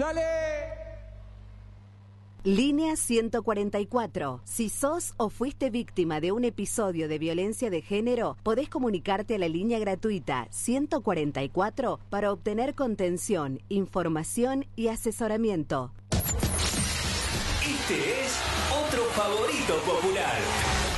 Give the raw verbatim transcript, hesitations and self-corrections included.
¡Dale! Línea ciento cuarenta y cuatro. Si sos o fuiste víctima de un episodio de violencia de género, podés comunicarte a la línea gratuita ciento cuarenta y cuatro para obtener contención, información y asesoramiento. Este es otro favorito popular.